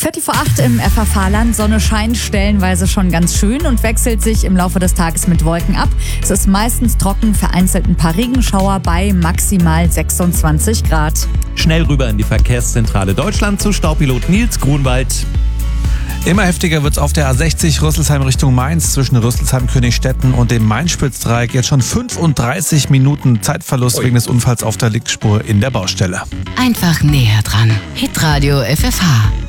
7:45 im FFH-Land. Sonne scheint stellenweise schon ganz schön und wechselt sich im Laufe des Tages mit Wolken ab. Es ist meistens trocken, vereinzelt ein paar Regenschauer bei maximal 26 Grad. Schnell rüber in die Verkehrszentrale Deutschland zu Staupilot Nils Grunwald. Immer heftiger wird's auf der A60 Rüsselsheim Richtung Mainz zwischen Rüsselsheim, Königstetten und dem Main-Spitz-Dreieck. Jetzt schon 35 Minuten Zeitverlust wegen des Unfalls auf der Linksspur in der Baustelle. Einfach näher dran. Hitradio FFH.